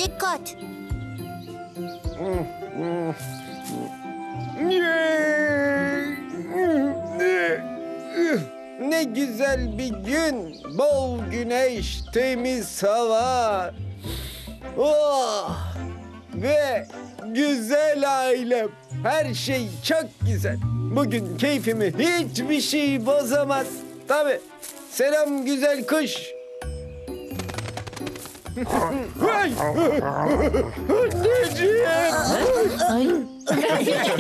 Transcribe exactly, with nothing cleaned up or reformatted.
Dikkat. Ne güzel bir gün. Bol güneş, temiz hava. Oh! Ve güzel ailem. Her şey çok güzel. Bugün keyfimi hiçbir şey bozamaz. Tabii. Selam güzel kuş. Ay! Anneciğim! Ay.